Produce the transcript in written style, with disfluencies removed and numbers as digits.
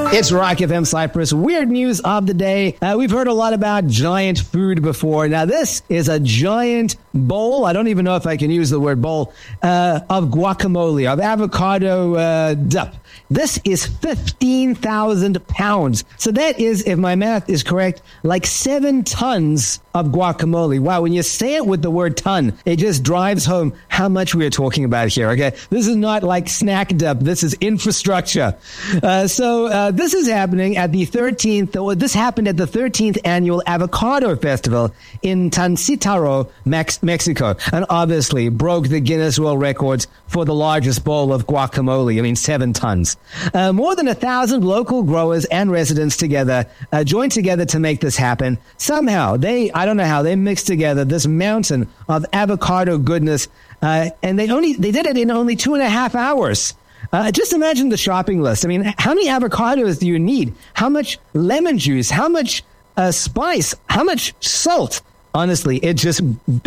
It's Rock FM Cyprus. Weird news of the day. We've heard a lot about giant food before. Now, this is a giant bowl. I don't even know if I can use the word bowl, of guacamole, of avocado dip. This is 15,000 pounds. So that is, if my math is correct, like 7 tons of guacamole. Wow, when you say it with the word ton, it just drives home how much we are talking about here, okay? This is not like snack dip. This is infrastructure. So this is happening at the 13th, or this happened at the 13th annual Avocado Festival in Tancítaro, Mexico, and obviously broke the Guinness World Records for the largest bowl of guacamole. I mean, 7 tons. More than 1,000 local growers and residents together joined together to make this happen. Somehow, I don't know how, they mixed together this mountain of avocado goodness, and they did it in only 2.5 hours. Just imagine the shopping list. I mean, how many avocados do you need? How much lemon juice? How much spice? How much salt? Honestly, it just